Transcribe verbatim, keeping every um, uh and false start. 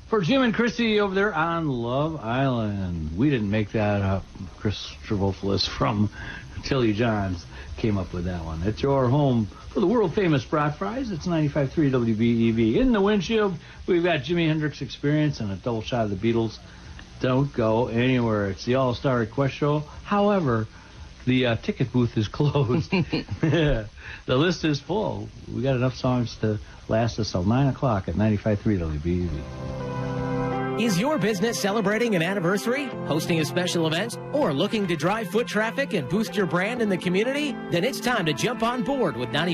For Jim and Chrissy over there on Love Island. We didn't make that up. Chris Travofilis from Tilly Johns came up with that one. It's your home for the world-famous brat fries. It's ninety-five point three W B E V. In the windshield, we've got Jimi Hendrix Experience and a double shot of the Beatles. Don't go anywhere. It's the All-Star Request Show. However, the uh, ticket booth is closed. The list is full. We got enough songs to last us till nine o'clock at ninety-five point three W B E V. Is your business celebrating an anniversary, hosting a special event, or looking to drive foot traffic and boost your brand in the community? Then it's time to jump on board with ninety.